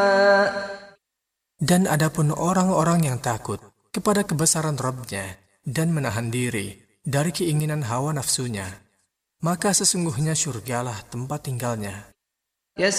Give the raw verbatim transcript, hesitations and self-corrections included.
Dan adapun orang-orang yang takut kepada kebesaran Rabb-Nya dan menahan diri dari keinginan hawa nafsunya, maka sesungguhnya syurgalah tempat tinggalnya.